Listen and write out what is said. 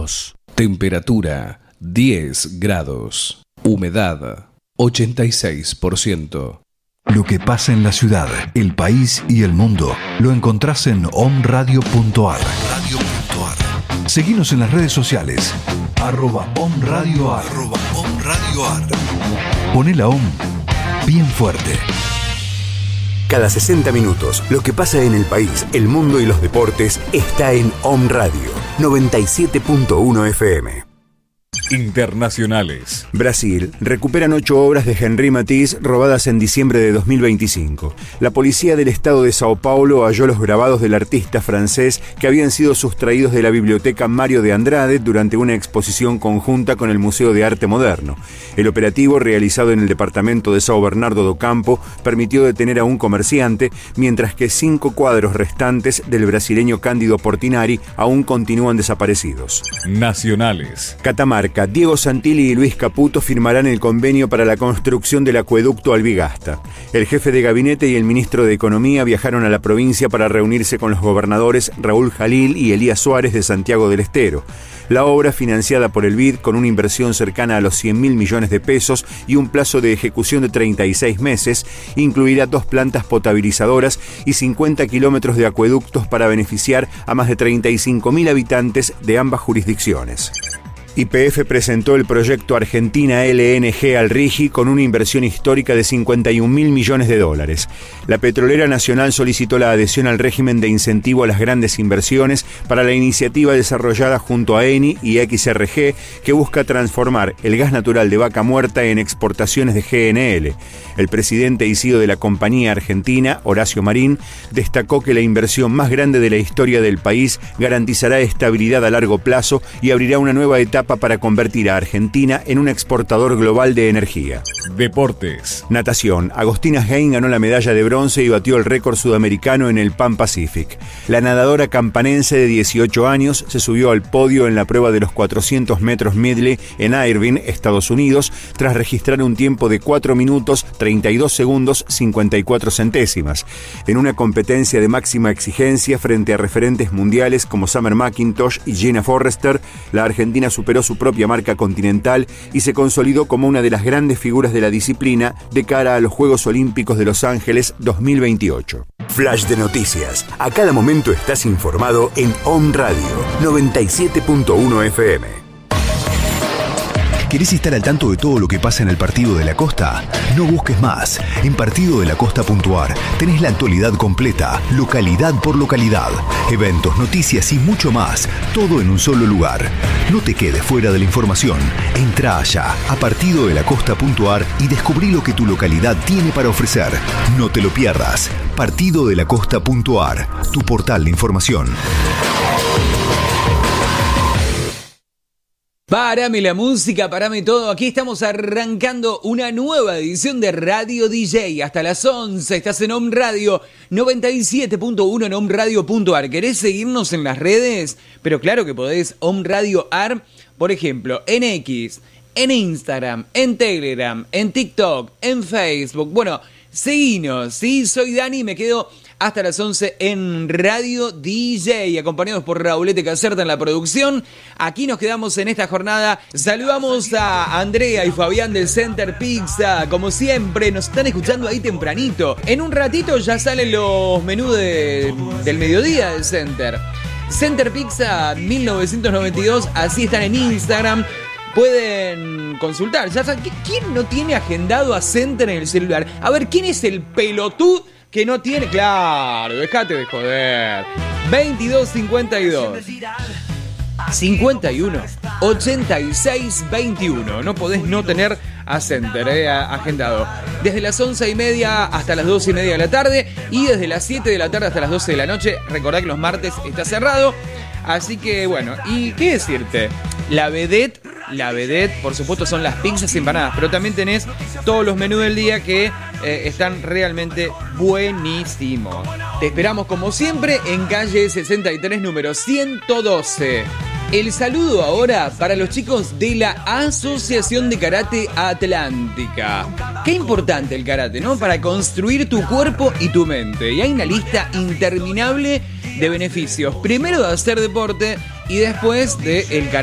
minutos. Temperatura 10 grados. Humedad 86%. Lo que pasa en la ciudad, el país y el mundo lo encontrás en omradio.ar. Seguinos en las redes sociales @omradioar. Poné la OM bien fuerte. Cada 60 minutos, lo que pasa en el país, el mundo y los deportes está en Om Radio 97.1 FM. Internacionales. Brasil. Recuperan 8 obras de Henri Matisse robadas en diciembre de 2025. La policía del estado de Sao Paulo halló los grabados del artista francés que habían sido sustraídos de la biblioteca Mário de Andrade durante una exposición conjunta con el Museo de Arte Moderno. El operativo, realizado en el departamento de São Bernardo do Campo, permitió detener a un comerciante, mientras que 5 cuadros restantes del brasileño Cândido Portinari aún continúan desaparecidos. Nacionales. Catamarca. Diego Santilli y Luis Caputo firmarán el convenio para la construcción del acueducto Albigasta. El jefe de gabinete y el ministro de Economía viajaron a la provincia para reunirse con los gobernadores Raúl Jalil y Elías Suárez de Santiago del Estero. La obra, financiada por el BID con una inversión cercana a los 100.000 millones de pesos y un plazo de ejecución de 36 meses, incluirá 2 plantas potabilizadoras y 50 kilómetros de acueductos para beneficiar a más de 35.000 habitantes de ambas jurisdicciones. YPF presentó el proyecto Argentina LNG al RIGI con una inversión histórica de 51.000 millones de dólares. La petrolera nacional solicitó la adhesión al régimen de incentivo a las grandes inversiones para la iniciativa desarrollada junto a ENI y XRG, que busca transformar el gas natural de Vaca Muerta en exportaciones de GNL. El presidente y CEO de la compañía argentina, Horacio Marín, destacó que la inversión más grande de la historia del país garantizará estabilidad a largo plazo y abrirá una nueva etapa para convertir a Argentina en un exportador global de energía. Deportes. Natación. Agostina Hein ganó la medalla de bronce y batió el récord sudamericano en el Pan Pacific. La nadadora campanense de 18 años se subió al podio en la prueba de los 400 metros medley en Irvine, Estados Unidos, tras registrar un tiempo de 4 minutos 32 segundos 54 centésimas. En una competencia de máxima exigencia frente a referentes mundiales como Summer McIntosh y Gina Forrester, la argentina superó su propia marca continental y se consolidó como una de las grandes figuras de la disciplina de cara a los Juegos Olímpicos de Los Ángeles 2028. Flash de noticias. A cada momento estás informado en Om Radio 97.1 FM. ¿Querés estar al tanto de todo lo que pasa en el Partido de la Costa? No busques más. En partidodelacosta.ar tenés la actualidad completa, localidad por localidad, eventos, noticias y mucho más, todo en un solo lugar. No te quedes fuera de la información. Entra allá a partidodelacosta.ar y descubrí lo que tu localidad tiene para ofrecer. No te lo pierdas. Partidodelacosta.ar, tu portal de información. Párame la música, párame todo. Aquí estamos arrancando una nueva edición de Radio DJ. Hasta las 11 estás en Om Radio 97.1 en omradio.ar. ¿Querés seguirnos en las redes? Pero claro que podés. Om Radio Ar, por ejemplo, en X, en Instagram, en Telegram, en TikTok, en Facebook. Bueno, seguinos, ¿sí? Soy Dani y me quedo hasta las 11 en Radio DJ, acompañados por Raulete Caserta en la producción. Aquí nos quedamos en esta jornada. Saludamos a Andrea y Fabián del Center Pizza. Como siempre, nos están escuchando ahí tempranito. En un ratito ya salen los menús del mediodía del Center. Center Pizza 1992, así están en Instagram. Pueden consultar. Ya saben, ¿quién no tiene agendado a Center en el celular? A ver, ¿quién es el pelotudo que no tiene? Claro, déjate de joder. 2252 51 86 21. No podés no tener a Center agendado. Desde las 11:30 hasta las 12:30 de la tarde. Y desde las 7 de la tarde hasta las 12 de la noche. Recordá que los martes está cerrado. Así que bueno, ¿y qué decirte? La vedette, por supuesto, son las pizzas y empanadas, pero también tenés todos los menús del día que están realmente buenísimos. Te esperamos como siempre en calle 63, número 112. El saludo ahora para los chicos de la Asociación de Karate Atlántica. Qué importante el karate, ¿no? Para construir tu cuerpo y tu mente. Y hay una lista interminable de beneficios. Primero de hacer deporte y después de el karate.